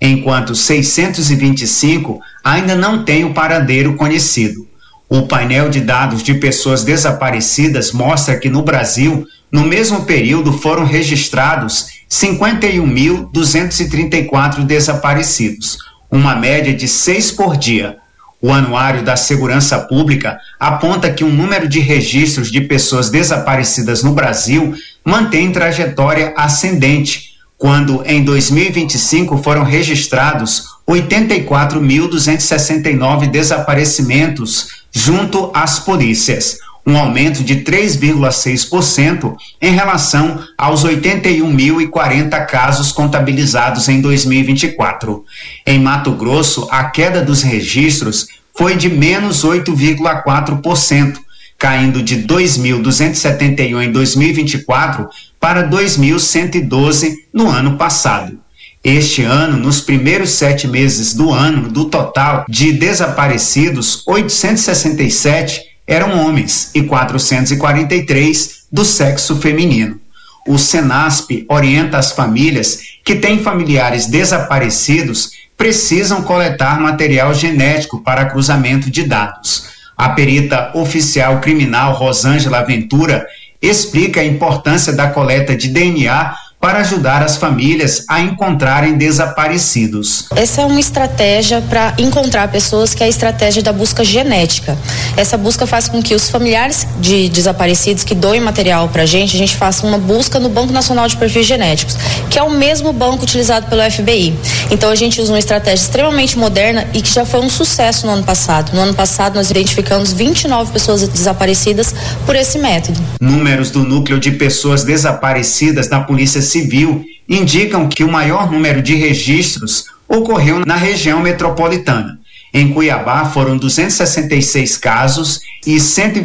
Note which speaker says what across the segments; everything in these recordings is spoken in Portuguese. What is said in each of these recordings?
Speaker 1: enquanto 625 ainda não têm o paradeiro conhecido. O painel de dados de pessoas desaparecidas mostra que no Brasil, no mesmo período, foram registrados 51.234 desaparecidos, uma média de 6 por dia. O Anuário da Segurança Pública aponta que o número de registros de pessoas desaparecidas no Brasil mantém trajetória ascendente, quando em 2025 foram registrados 84.269 desaparecimentos junto às polícias, um aumento de 3,6% em relação aos 81.040 casos contabilizados em 2024. Em Mato Grosso, a queda dos registros foi de menos 8,4%, caindo de 2.271 em 2024 para 2.112 no ano passado. Este ano, nos primeiros 7 meses do ano, do total de desaparecidos, 867 eram homens e 443 do sexo feminino. O Senasp orienta as famílias que têm familiares desaparecidos precisam coletar material genético para cruzamento de dados. A perita oficial criminal Rosângela Ventura explica a importância da coleta de DNA para ajudar as famílias a encontrarem desaparecidos.
Speaker 2: Essa é uma estratégia para encontrar pessoas, que é a estratégia da busca genética. Essa busca faz com que os familiares de desaparecidos que doem material para a gente faça uma busca no Banco Nacional de Perfis Genéticos, que é o mesmo banco utilizado pelo FBI. Então a gente usa uma estratégia extremamente moderna e que já foi um sucesso no ano passado. No ano passado nós identificamos 29 pessoas desaparecidas por esse método.
Speaker 1: Números do núcleo de pessoas desaparecidas da Polícia Civil indicam que o maior número de registros ocorreu na região metropolitana. Em Cuiabá foram 266 casos e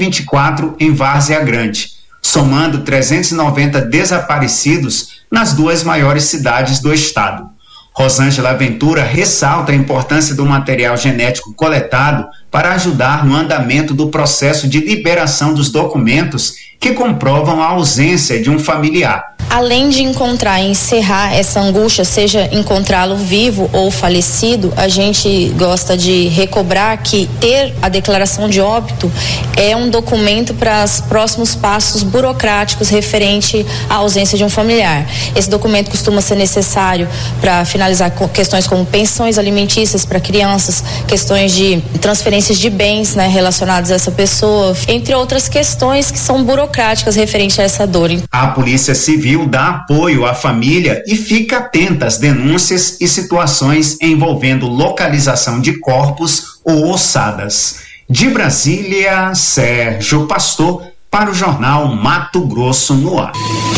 Speaker 1: 124 em Várzea Grande, somando 390 desaparecidos nas 2 maiores cidades do estado. Rosângela Ventura ressalta a importância do material genético coletado para ajudar no andamento do processo de liberação dos documentos que comprovam a ausência de um familiar.
Speaker 2: Além de encontrar e encerrar essa angústia, seja encontrá-lo vivo ou falecido, a gente gosta de recobrar que ter a declaração de óbito é um documento para os próximos passos burocráticos referente à ausência de um familiar. Esse documento costuma ser necessário para finalizar questões como pensões alimentícias para crianças, questões de transferências de bens, relacionados a essa pessoa, entre outras questões que são burocráticas referente a essa dor.
Speaker 1: A Polícia Civil dá apoio à família e fica atenta às denúncias e situações envolvendo localização de corpos ou ossadas. De Brasília, Sérgio Pastor, para o jornal Mato Grosso no ar.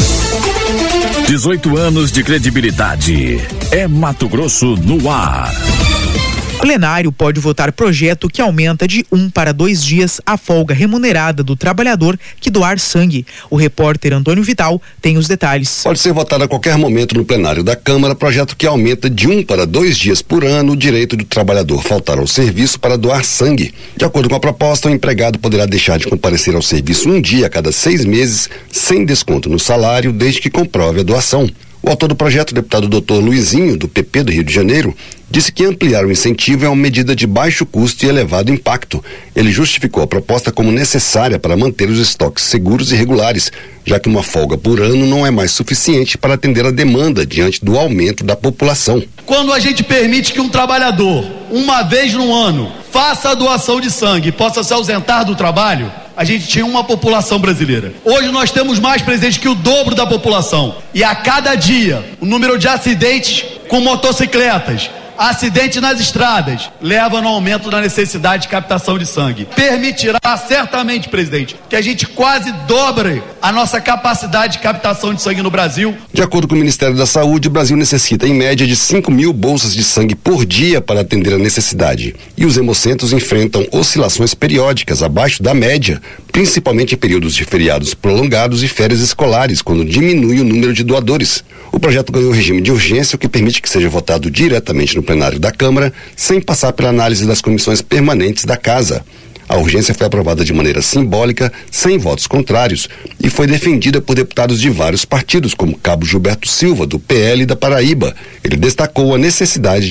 Speaker 3: 18 anos de credibilidade. É Mato Grosso no ar.
Speaker 4: Plenário pode votar projeto que aumenta de 1 para 2 dias a folga remunerada do trabalhador que doar sangue. O repórter Antônio Vital tem os detalhes.
Speaker 5: Pode ser votado a qualquer momento no plenário da Câmara projeto que aumenta de 1 para 2 dias por ano o direito do trabalhador faltar ao serviço para doar sangue. De acordo com a proposta, o empregado poderá deixar de comparecer ao serviço um dia a cada 6 meses, sem desconto no salário, desde que comprove a doação. O autor do projeto, o deputado Dr. Luizinho, do PP do Rio de Janeiro, disse que ampliar o incentivo é uma medida de baixo custo e elevado impacto. Ele justificou a proposta como necessária para manter os estoques seguros e regulares, já que uma folga por ano não é mais suficiente para atender a demanda diante do aumento da população.
Speaker 6: Quando a gente permite que um trabalhador, uma vez no ano, faça a doação de sangue e possa se ausentar do trabalho, a gente tinha uma população brasileira. Hoje nós temos mais, presidente, que o dobro da população. E a cada dia, o número de acidentes com motocicletas, acidentes nas estradas, leva no aumento da necessidade de captação de sangue. Permitirá certamente, presidente, que a gente quase dobre a nossa capacidade de captação de sangue no Brasil.
Speaker 5: De acordo com o Ministério da Saúde, o Brasil necessita em média de 5.000 bolsas de sangue por dia para atender a necessidade. E os hemocentros enfrentam oscilações periódicas abaixo da média, principalmente em períodos de feriados prolongados e férias escolares, quando diminui o número de doadores. O projeto ganhou regime de urgência, o que permite que seja votado diretamente no plenário da Câmara, sem passar pela análise das comissões permanentes da Casa. A urgência foi aprovada de maneira simbólica, sem votos contrários, e foi defendida por deputados de vários partidos, como Cabo Gilberto Silva, do PL da Paraíba. Ele destacou a necessidade